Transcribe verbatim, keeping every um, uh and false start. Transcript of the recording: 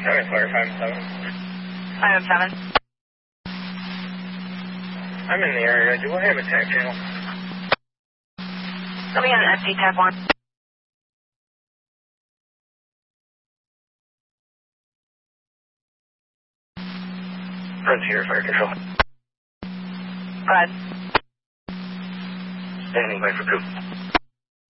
seven, clear five seven. five seven. I'm in the area. Do I have a tag channel? Let me get an empty tab one. Frontier Fire Control. Go ahead. Standing by for crew.